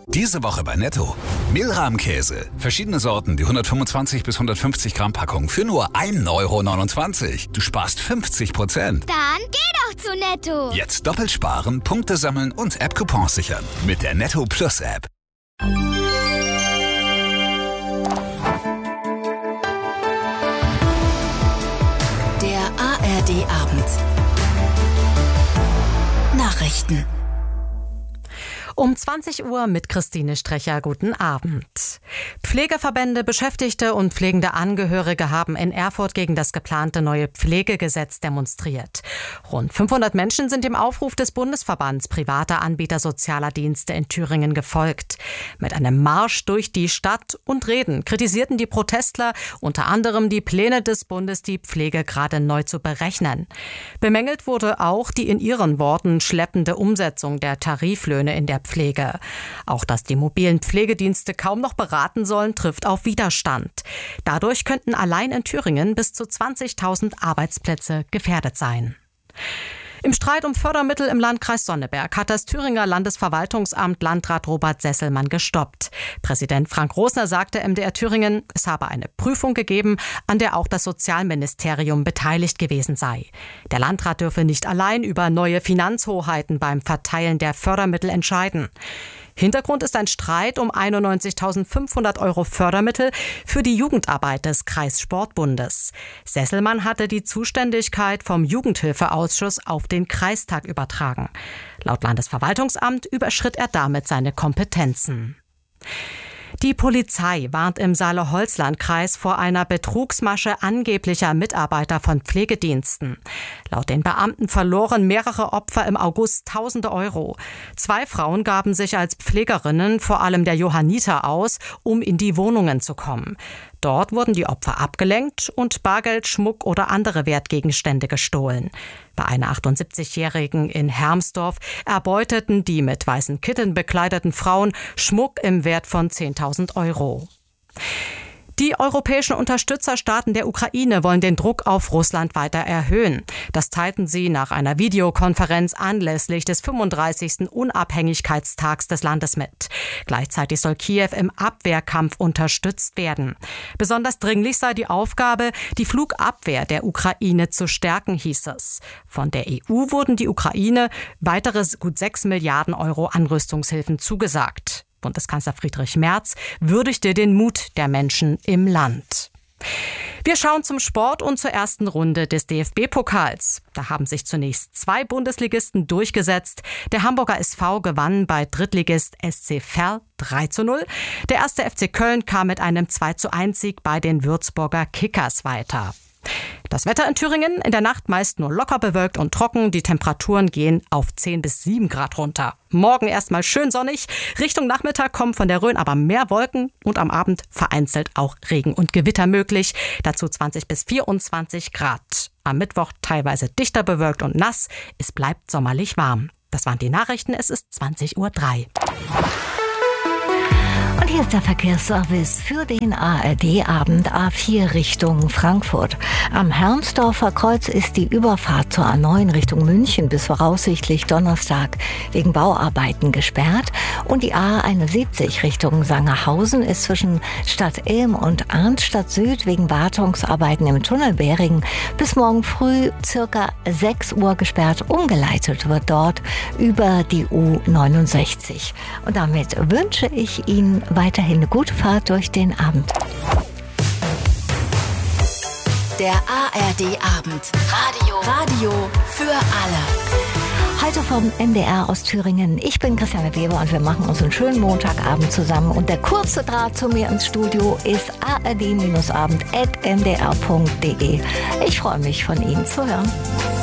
Diese Woche bei Netto. Milram-Käse. Verschiedene Sorten, die 125 bis 150 Gramm Packung für nur 1,29 €. Du sparst 50%. Dann geh doch zu Netto. Jetzt doppelt sparen, Punkte sammeln und App-Coupons sichern. Mit der Netto Plus App. Der ARD-Abend. Nachrichten. Um 20 Uhr mit Christine Strecher. Guten Abend. Pflegeverbände, Beschäftigte und pflegende Angehörige haben in Erfurt gegen das geplante neue Pflegegesetz demonstriert. Rund 500 Menschen sind dem Aufruf des Bundesverbands privater Anbieter sozialer Dienste in Thüringen gefolgt. Mit einem Marsch durch die Stadt und Reden kritisierten die Protestler unter anderem die Pläne des Bundes, die Pflege gerade neu zu berechnen. Bemängelt wurde auch die in ihren Worten schleppende Umsetzung der Tariflöhne in der Pflege. Auch dass die mobilen Pflegedienste kaum noch beraten sollen, trifft auf Widerstand. Dadurch könnten allein in Thüringen bis zu 20.000 Arbeitsplätze gefährdet sein. Im Streit um Fördermittel im Landkreis Sonneberg hat das Thüringer Landesverwaltungsamt Landrat Robert Sesselmann gestoppt. Präsident Frank Rosner sagte MDR Thüringen, es habe eine Prüfung gegeben, an der auch das Sozialministerium beteiligt gewesen sei. Der Landrat dürfe nicht allein über neue Finanzhoheiten beim Verteilen der Fördermittel entscheiden. Hintergrund ist ein Streit um 91.500 € Fördermittel für die Jugendarbeit des Kreissportbundes. Sesselmann hatte die Zuständigkeit vom Jugendhilfeausschuss auf den Kreistag übertragen. Laut Landesverwaltungsamt überschritt er damit seine Kompetenzen. Die Polizei warnt im Saale-Holzland-Kreis vor einer Betrugsmasche angeblicher Mitarbeiter von Pflegediensten. Laut den Beamten verloren mehrere Opfer im August Tausende Euro. 2 Frauen gaben sich als Pflegerinnen, vor allem der Johanniter, aus, um in die Wohnungen zu kommen. Dort wurden die Opfer abgelenkt und Bargeld, Schmuck oder andere Wertgegenstände gestohlen. Bei einer 78-Jährigen in Hermsdorf erbeuteten die mit weißen Kitteln bekleideten Frauen Schmuck im Wert von 10.000 €. Die europäischen Unterstützerstaaten der Ukraine wollen den Druck auf Russland weiter erhöhen. Das teilten sie nach einer Videokonferenz anlässlich des 35. Unabhängigkeitstags des Landes mit. Gleichzeitig soll Kiew im Abwehrkampf unterstützt werden. Besonders dringlich sei die Aufgabe, die Flugabwehr der Ukraine zu stärken, hieß es. Von der EU wurden die Ukraine weitere gut 6 Milliarden € an Rüstungshilfen zugesagt. Bundeskanzler Friedrich Merz würdigte den Mut der Menschen im Land. Wir schauen zum Sport und zur ersten Runde des DFB-Pokals. Da haben sich zunächst 2 Bundesligisten durchgesetzt. Der Hamburger SV gewann bei Drittligist SC Verl 3:0. Der 1. FC Köln kam mit einem 2:1-Sieg bei den Würzburger Kickers weiter. Das Wetter in Thüringen in der Nacht meist nur locker bewölkt und trocken. Die Temperaturen gehen auf 10 bis 7 Grad runter. Morgen erstmal schön sonnig. Richtung Nachmittag kommen von der Rhön aber mehr Wolken und am Abend vereinzelt auch Regen und Gewitter möglich. Dazu 20 bis 24 Grad. Am Mittwoch teilweise dichter bewölkt und nass. Es bleibt sommerlich warm. Das waren die Nachrichten. Es ist 20:03 Uhr. Und hier ist der Verkehrsservice für den ARD-Abend A4 Richtung Frankfurt. Am Hermsdorfer Kreuz ist die Überfahrt zur A9 Richtung München bis voraussichtlich Donnerstag wegen Bauarbeiten gesperrt. Und die A71 Richtung Sangerhausen ist zwischen Stadt Ilm und Arnstadt Süd wegen Wartungsarbeiten im Tunnel Beringen bis morgen früh circa 6 Uhr gesperrt. Umgeleitet wird dort über die U69. Und damit wünsche ich Ihnen weiterhin eine gute Fahrt durch den Abend. Der ARD-Abend. Radio für alle. Heute vom MDR aus Thüringen. Ich bin Christiane Weber und wir machen uns einen schönen Montagabend zusammen. Und der kurze Draht zu mir ins Studio ist ard-abend@ndr.de. Ich freue mich, von Ihnen zu hören.